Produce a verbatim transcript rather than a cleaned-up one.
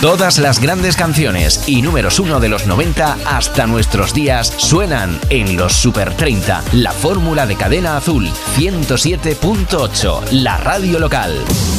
Todas las grandes canciones y números uno de los noventa hasta nuestros días suenan en los Super treinta, la fórmula de Cadena Azul ciento siete punto ocho, la radio local.